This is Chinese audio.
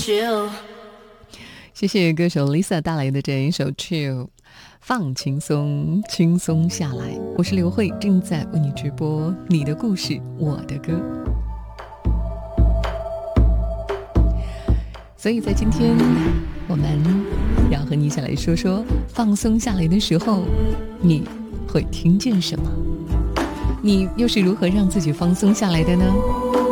chill。 谢谢歌手 Lisa 带来的这一首 Chill， 放轻松，轻松下来。我是刘慧，正在为你直播你的故事，我的歌。所以在今天，我们要和你一起来说说，放松下来的时候，你会听见什么？你又是如何让自己放松下来的呢？